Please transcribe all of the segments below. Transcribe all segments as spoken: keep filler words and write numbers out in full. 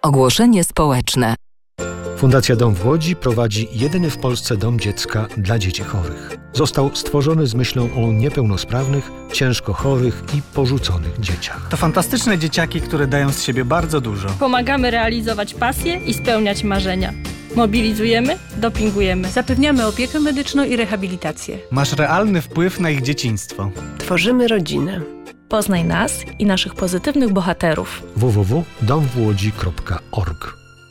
Ogłoszenie społeczne. Fundacja Dom w Łodzi prowadzi jedyny w Polsce dom dziecka dla dzieci chorych. Został stworzony z myślą o niepełnosprawnych, ciężko chorych i porzuconych dzieciach. To fantastyczne dzieciaki, które dają z siebie bardzo dużo. Pomagamy realizować pasje i spełniać marzenia. Mobilizujemy, dopingujemy. Zapewniamy opiekę medyczną i rehabilitację. Masz realny wpływ na ich dzieciństwo. Tworzymy rodzinę. Poznaj nas i naszych pozytywnych bohaterów. w w w kropka dom w łodzi kropka org.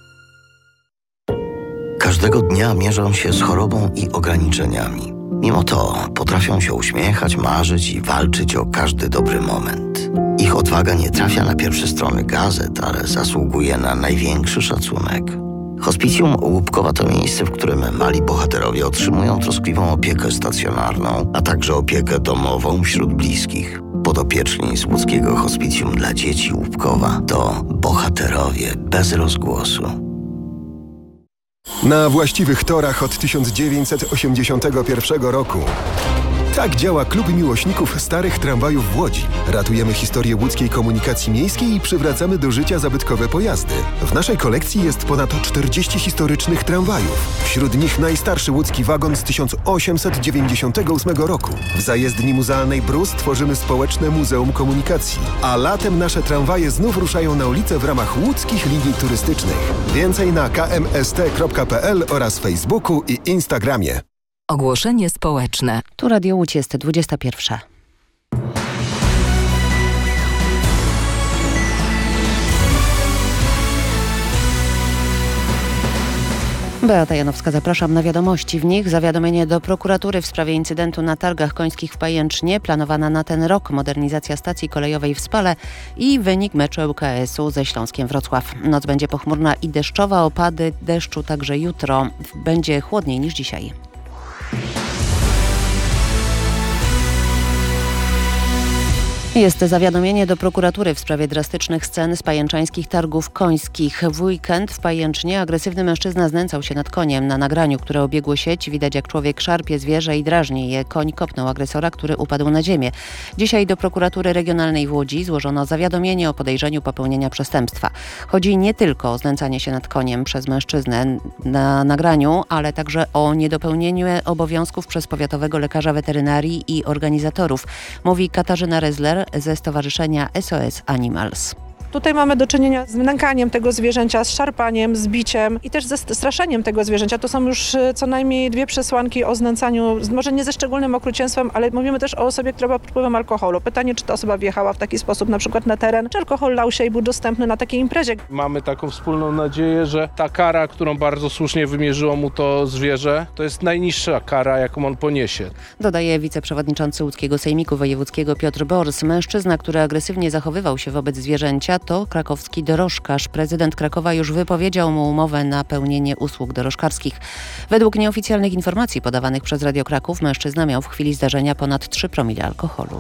Każdego dnia mierzą się z chorobą i ograniczeniami. Mimo to potrafią się uśmiechać, marzyć i walczyć o każdy dobry moment. Ich odwaga nie trafia na pierwsze strony gazet, ale zasługuje na największy szacunek. Hospicjum Łupkowa to miejsce, w którym mali bohaterowie otrzymują troskliwą opiekę stacjonarną, a także opiekę domową wśród bliskich. Podopieczni z łódzkiego Hospicjum dla Dzieci Łupkowa to bohaterowie bez rozgłosu. Na właściwych torach od tysiąc dziewięćset osiemdziesiątego pierwszego roku. Tak działa Klub Miłośników Starych Tramwajów w Łodzi. Ratujemy historię łódzkiej komunikacji miejskiej i przywracamy do życia zabytkowe pojazdy. W naszej kolekcji jest ponad czterdzieści historycznych tramwajów. Wśród nich najstarszy łódzki wagon z tysiąc osiemset dziewięćdziesiątego ósmego roku. W zajezdni muzealnej Brus tworzymy społeczne Muzeum Komunikacji. A latem nasze tramwaje znów ruszają na ulicę w ramach łódzkich linii turystycznych. Więcej na k m s t kropka p l oraz Facebooku i Instagramie. Ogłoszenie społeczne. Tu Radio Łódź, jest dwudziesta pierwsza. Beata Janowska, zapraszam na wiadomości. W nich zawiadomienie do prokuratury w sprawie incydentu na targach końskich w Pajęcznie, planowana na ten rok modernizacja stacji kolejowej w Spale i wynik meczu L K S-u ze Śląskiem Wrocław. Noc będzie pochmurna i deszczowa, opady deszczu także jutro. Będzie chłodniej niż dzisiaj. Jest zawiadomienie do prokuratury w sprawie drastycznych scen z pajęczańskich targów końskich. W weekend w Pajęcznie agresywny mężczyzna znęcał się nad koniem. Na nagraniu, które obiegło sieć, widać, jak człowiek szarpie zwierzę i drażni je. Koń kopnął agresora, który upadł na ziemię. Dzisiaj do prokuratury regionalnej w Łodzi złożono zawiadomienie o podejrzeniu popełnienia przestępstwa. Chodzi nie tylko o znęcanie się nad koniem przez mężczyznę na nagraniu, ale także o niedopełnieniu obowiązków przez powiatowego lekarza weterynarii i organizatorów, mówi Katarzyna Rezler ze Stowarzyszenia S O S Animals. Tutaj mamy do czynienia z nękaniem tego zwierzęcia, z szarpaniem, z biciem i też ze straszeniem tego zwierzęcia. To są już co najmniej dwie przesłanki o znęcaniu, może nie ze szczególnym okrucieństwem, ale mówimy też o osobie, która była pod wpływem alkoholu. Pytanie, czy ta osoba wjechała w taki sposób na przykład na teren, czy alkohol lał się i był dostępny na takiej imprezie. Mamy taką wspólną nadzieję, że ta kara, którą bardzo słusznie wymierzyło mu to zwierzę, to jest najniższa kara, jaką on poniesie. Dodaje wiceprzewodniczący łódzkiego Sejmiku Wojewódzkiego Piotr Bors. Mężczyzna, który agresywnie zachowywał się wobec zwierzęcia, to krakowski dorożkarz. Prezydent Krakowa już wypowiedział mu umowę na pełnienie usług dorożkarskich. Według nieoficjalnych informacji podawanych przez Radio Kraków mężczyzna miał w chwili zdarzenia ponad trzy promile alkoholu.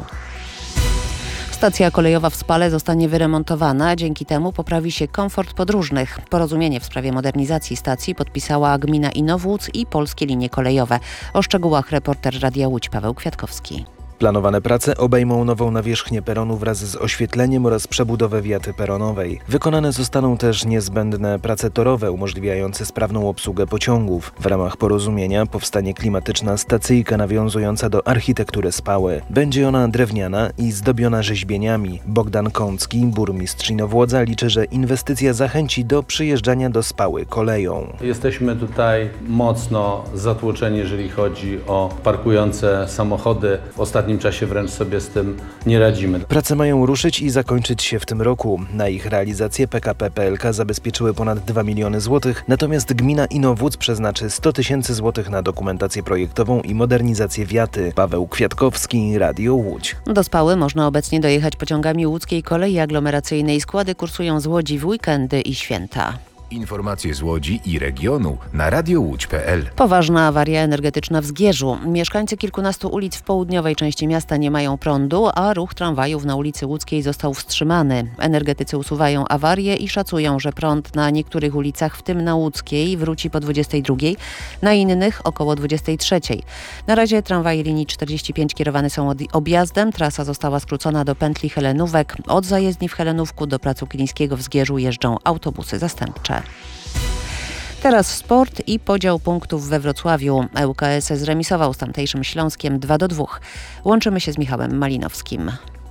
Stacja kolejowa w Spale zostanie wyremontowana, dzięki temu poprawi się komfort podróżnych. Porozumienie w sprawie modernizacji stacji podpisała gmina Inowłódz i Polskie Linie Kolejowe. O szczegółach reporter Radia Łódź Paweł Kwiatkowski. Planowane prace obejmą nową nawierzchnię peronu wraz z oświetleniem oraz przebudowę wiaty peronowej. Wykonane zostaną też niezbędne prace torowe umożliwiające sprawną obsługę pociągów. W ramach porozumienia powstanie klimatyczna stacyjka nawiązująca do architektury Spały. Będzie ona drewniana i zdobiona rzeźbieniami. Bogdan Kącki, burmistrz Inowłodza, liczy, że inwestycja zachęci do przyjeżdżania do Spały koleją. Jesteśmy tutaj mocno zatłoczeni, jeżeli chodzi o parkujące samochody. W ostatnim W ostatnim czasie wręcz sobie z tym nie radzimy. Prace mają ruszyć i zakończyć się w tym roku. Na ich realizację P K P P L K zabezpieczyły ponad dwa miliony złotych, natomiast gmina Inowłódz przeznaczy sto tysięcy złotych na dokumentację projektową i modernizację wiaty. Paweł Kwiatkowski, Radio Łódź. Do Spały można obecnie dojechać pociągami łódzkiej kolei aglomeracyjnej. Składy kursują z Łodzi w weekendy i święta. Informacje z Łodzi i regionu na radio łódź kropka p l. Poważna awaria energetyczna w Zgierzu. Mieszkańcy kilkunastu ulic w południowej części miasta nie mają prądu, a ruch tramwajów na ulicy Łódzkiej został wstrzymany. Energetycy usuwają awarię i szacują, że prąd na niektórych ulicach, w tym na Łódzkiej, wróci po dwudziestej drugiej, na innych około dwudziestej trzeciej. Na razie tramwaje linii czterdzieści pięć kierowane są objazdem. Trasa została skrócona do pętli Helenówek. Od zajezdni w Helenówku do placu Kilińskiego w Zgierzu jeżdżą autobusy zastępcze. Teraz sport i podział punktów we Wrocławiu. L K S zremisował z tamtejszym Śląskiem dwa do dwóch. Łączymy się z Michałem Malinowskim.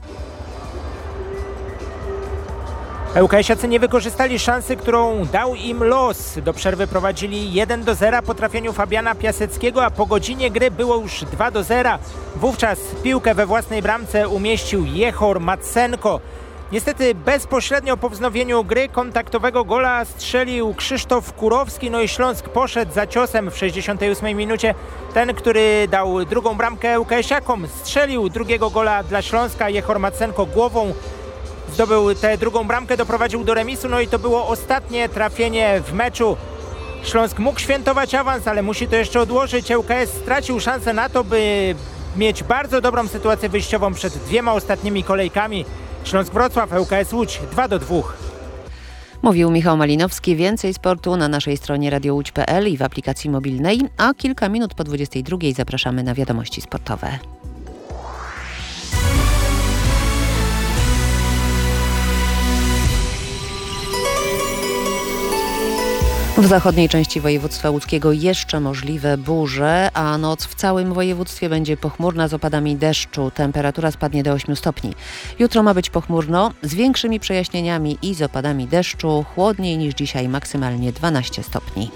L K S-iacy nie wykorzystali szansy, którą dał im los. Do przerwy prowadzili jeden do zera po trafieniu Fabiana Piaseckiego, a po godzinie gry było już dwa do zera. Wówczas piłkę we własnej bramce umieścił Jehor Matsenko. Niestety bezpośrednio po wznowieniu gry kontaktowego gola strzelił Krzysztof Kurowski, no i Śląsk poszedł za ciosem w sześćdziesiątej ósmej minucie. Ten, który dał drugą bramkę L K S-iakom, strzelił drugiego gola dla Śląska. Jehor Matsenko głową zdobył tę drugą bramkę, doprowadził do remisu, no i to było ostatnie trafienie w meczu. Śląsk mógł świętować awans, ale musi to jeszcze odłożyć. L K S stracił szansę na to, by mieć bardzo dobrą sytuację wyjściową przed dwiema ostatnimi kolejkami. Śląsk Wrocław, L K S Łódź dwa do dwóch. Mówił Michał Malinowski. Więcej sportu na naszej stronie radio łódź kropka p l i w aplikacji mobilnej, a kilka minut po dwudziestej drugiej zapraszamy na wiadomości sportowe. W zachodniej części województwa łódzkiego jeszcze możliwe burze, a noc w całym województwie będzie pochmurna z opadami deszczu. Temperatura spadnie do ośmiu stopni. Jutro ma być pochmurno z większymi przejaśnieniami i z opadami deszczu. Chłodniej niż dzisiaj, maksymalnie dwanaście stopni.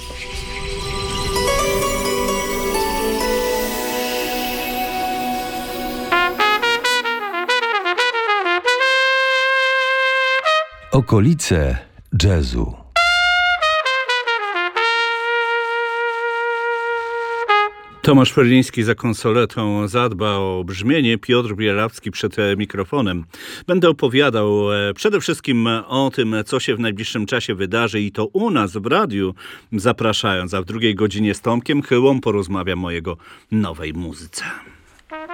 Okolice jazzu. Tomasz Perliński za konsoletą zadba o brzmienie, Piotr Bielawski przed mikrofonem. Będę opowiadał przede wszystkim o tym, co się w najbliższym czasie wydarzy i to u nas w radiu, zapraszając, a w drugiej godzinie z Tomkiem Chyłą porozmawiam o jego nowej muzyce.